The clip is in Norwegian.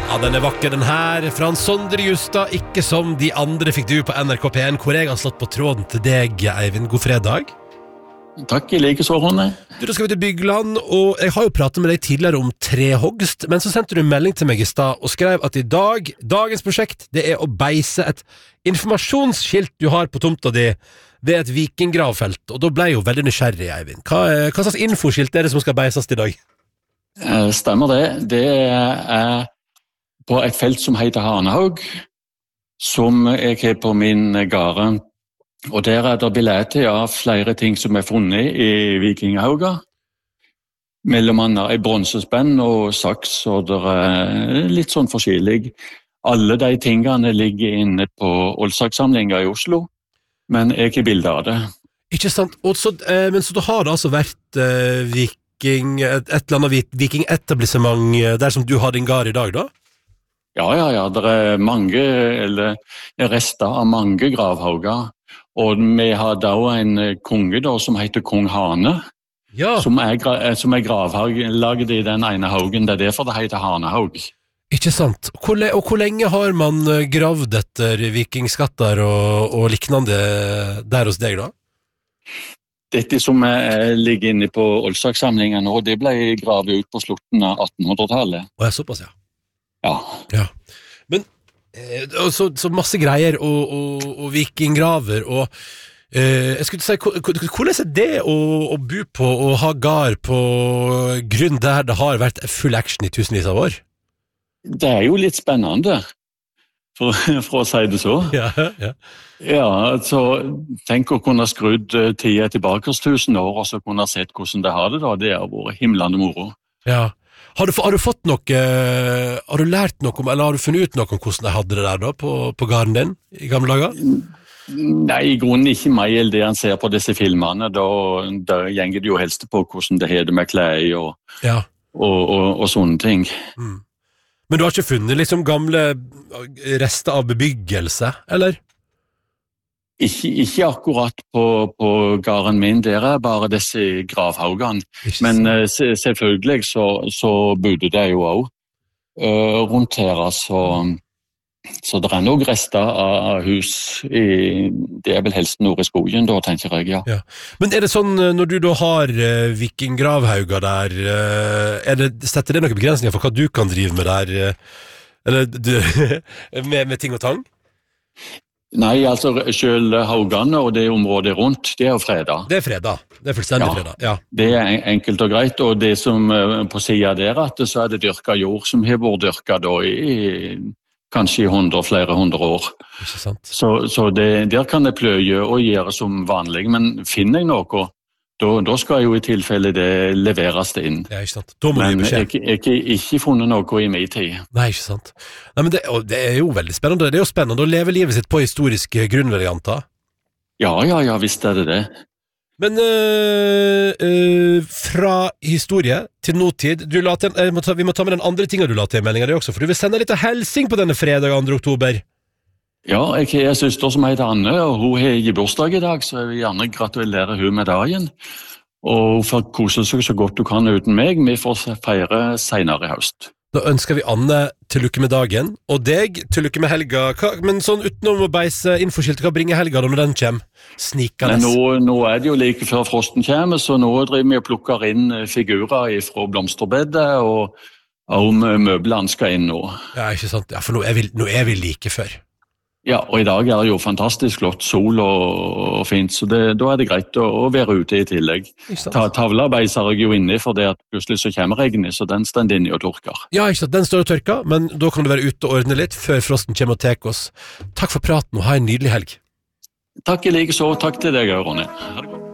Ja, den vakker den her, fra en Sondre Justad, ikke som de andre fikk du på NRK P1, hvor jeg har slått på tråden til deg, Eivind. God fredag. Takk, I like så, Ronny. Da skal vi til Bygland, og jeg har jo pratet med deg tidligere om trehogst, men så sendte du en melding til meg I stad, og skrev at dagens prosjekt, det å beise et informasjonsskilt du har på tomta di, ved et vikinggravfelt, og da ble jeg jo veldig nysgjerrig, Eivind. Hva slags infoskilt det som skal beises I dag? Stemmer det. Det på et felt som heter Hanehaug, som jeg har på min gare. Og der det billetter av flere ting som funnet I Vikinghauga. Mellom annet bronsespenn og saks, og det litt sånn forskjellig. Alle de tingene ligger inne på Oldsakssamlinga I Oslo, men jeg har bilder av det. Ikke sant? Men så da har det altså vært et eller annet vikingetablissement der som du har din gar I dag, da? Ja, det mange, eller rester av mange gravhauger, og vi har da en konge da, som heter Kong Hane, ja. som gravhaug laget I den ene haugen, det derfor det heter Hanehaug. Ikke sant? Og hvor lenge har man gravd etter vikingskatter og liknande der hos deg da? Dette som ligger inne på Oldsakssamlingen nå, det ble gravet ut på slutten av 1800-tallet. Og såpass, ja. Ja. Men så masse greier og vikinggraver og jeg skulle si, hvordan det å bo på og ha gar på grunn der det har vært full action I tusenvis av år? Det jo litt spennende, for å si det så. Ja, så tenk å kunne skrudd tida tilbake 1000 år, og så kunne sett hvordan det har det da. Det har vært himlende moro. Ja. Har du fått noe, har du lært noe om, eller har du funnet ut noe om hvordan de hadde det der da, på gården din I gamle dager? Nei, I grunnen ikke meg eller det han ser på disse filmene, da gjenger det jo helst på hvordan det heter med klær og sånne ting. Men du har ikke funnet liksom gamle rester av bebyggelse, eller? Ikke akkurat på gården min, der bare disse gravhaugene. Men selvfølgelig så bodde det jo også rundt her, så det noen rester av hus, det vel helst nord I skogen da, tenker jeg, ja. Men det sånn, når du da har vikinggravhauger der, setter det noen begrensninger for hva du kan drive med der, eller med ting og tang? Nei, altså selv haugene og det området rundt, det jo fredag. Det fredag, det fullstendig fredag, ja. Det enkelt og greit, og det som på siden der, at så det dyrket jord som har vært dyrket da kanskje I flere hundre år. Ikke sant. Så der kan det pløye og gjøre som vanlig, men finner jeg noe, da skal jo I tilfelle det leveres det inn. Ja, ikke sant. Da må men jeg ikke funnet noe I min tid. Nei, ikke sant. Nei, men det jo veldig spennende. Det jo spennende å leve livet sitt på historisk grunn, vil jeg anta. Ja, visst det. Men fra historie til nåtid, vi må ta med den andre tingen du la til I meldingen også, for du vil sende litt helsing på denne fredag 2. oktober. Ja, jeg har en søster som heter Anne, og hun har bursdag I dag, så jeg vil gjerne gratulere hun med dagen. Og hun får kose seg så godt du kan uten meg, vi får feire senere I høst. Da ønsker vi Anne til lykke med dagen, og deg til lykke med helga. Men sånn utenom å beise infoskilt, hva bringer helga da når den kommer? Snikende. Nå det jo like før frosten kommer, så nå driver vi og plukker inn figurer fra blomsterbedet, og møblene skal inn nå. Ja, ikke sant? Ja, for nå vi like før. Ja, og I dag det jo fantastisk flott sol og fint, så da det greit å være ute I tillegg. Tavla beiser jeg jo inne, for det at plutselig så kommer regnet, så den stender inne og tørker. Ja, ikke sant, den står og tørker, men da kan du være ute og ordne litt før frosten kommer og tek oss. Takk for praten, og ha en nydelig helg. Takk I like så, takk til deg, Ronny. Ha det godt.